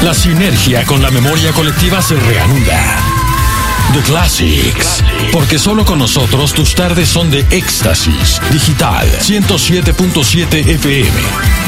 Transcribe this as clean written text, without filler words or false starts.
La sinergia con la memoria colectiva se reanuda. The Classics. Porque solo con nosotros tus tardes son de éxtasis. Digital 107.7 FM.